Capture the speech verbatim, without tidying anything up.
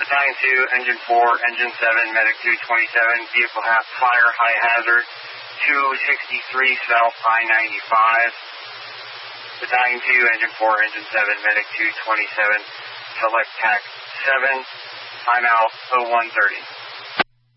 Battalion two, Engine four, Engine seven, Medic two twenty-seven, vehicle half fire, high hazard, two sixty-three South I ninety-five. Battalion two, Engine four, Engine seven, Medic two twenty-seven, select T A C seven, I'm out oh one thirty.